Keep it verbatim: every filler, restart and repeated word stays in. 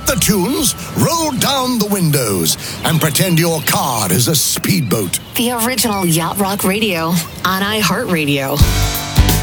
up the tunes, roll down the windows, and pretend your car is a speedboat. The original Yacht Rock Radio on iHeartRadio.